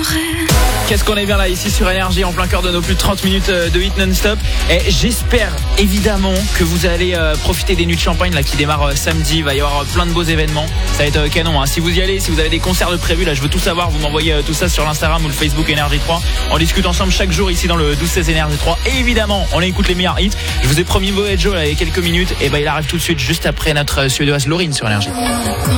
Qu'est-ce qu'on est bien là ici sur Énergie en plein cœur de nos plus de 30 minutes de hit non-stop. Et j'espère évidemment que vous allez profiter des nuits de champagne là qui démarrent samedi. Il va y avoir plein de beaux événements. Ça va être canon hein. Si vous y allez, si vous avez des concerts de prévus, là je veux tout savoir. Vous m'envoyez tout ça sur l'Instagram ou le Facebook Énergie 3. On discute ensemble chaque jour ici dans le 12-16 Énergie 3. Et évidemment on écoute les meilleurs hits. Je vous ai promis Moe Joe là il y a quelques minutes. Et il arrive tout de suite juste après notre suédoise Laurine sur Énergie.